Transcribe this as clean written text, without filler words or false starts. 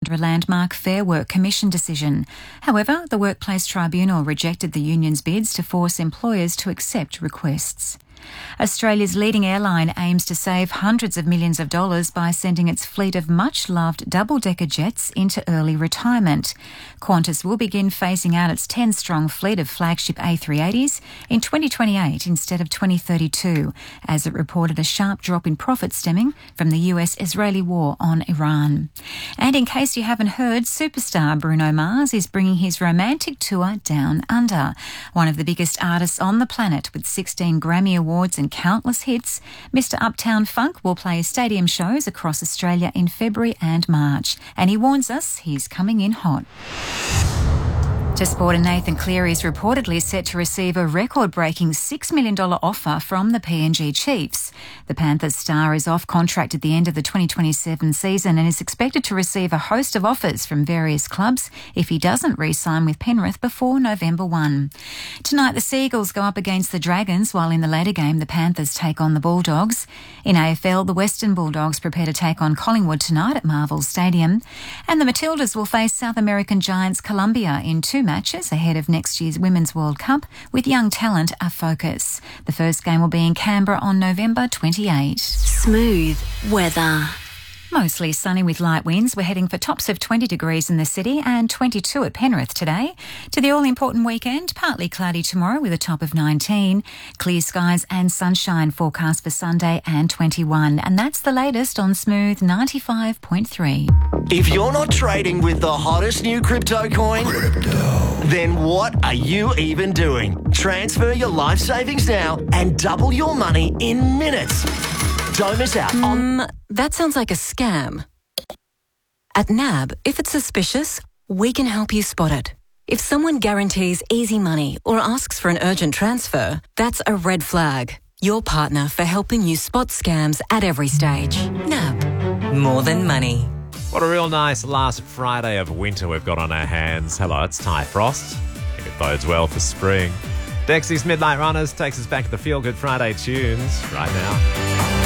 under a landmark Fair Work Commission decision. However, the Workplace Tribunal rejected the union's bids to force employers to accept requests. Australia's leading airline aims to save hundreds of millions of dollars by sending its fleet of much-loved double-decker jets into early retirement. Qantas will begin phasing out its 10-strong fleet of flagship A380s in 2028 instead of 2032, as it reported a sharp drop in profits stemming from the US-Israeli war on Iran. And in case you haven't heard, superstar Bruno Mars is bringing his romantic tour down under. One of the biggest artists on the planet with 16 Grammy Awards and countless hits, Mr. Uptown Funk will play stadium shows across Australia in February and March, and he warns us he's coming in hot. To sport, and Nathan Cleary is reportedly set to receive a record-breaking $6 million offer from the PNG Chiefs. The Panthers star is off contract at the end of the 2027 season and is expected to receive a host of offers from various clubs if he doesn't re-sign with Penrith before November 1. Tonight, the Seagulls go up against the Dragons, while in the later game, the Panthers take on the Bulldogs. In AFL, the Western Bulldogs prepare to take on Collingwood tonight at Marvel Stadium. And the Matildas will face South American giants Colombia in 2 matches ahead of next year's Women's World Cup, with young talent a focus. The first game will be in Canberra on November 28. Smooth weather. Mostly sunny with light winds. We're heading for tops of 20 degrees in the city and 22 at Penrith today. To the all-important weekend, partly cloudy tomorrow with a top of 19. Clear skies and sunshine forecast for Sunday and 21. And that's the latest on Smooth 95.3. If you're not trading with the hottest new crypto coin, then what are you even doing? Transfer your life savings now and double your money in minutes. Don't miss out on... That sounds like a scam. At NAB, if it's suspicious, we can help you spot it. If someone guarantees easy money or asks for an urgent transfer, that's a red flag. Your partner for helping you spot scams at every stage. NAB. More than money. What a real nice last Friday of winter we've got on our hands. Hello, it's Ty Frost. I think it bodes well for spring. Dexy's Midnight Runners takes us back to the Feel Good Friday tunes right now.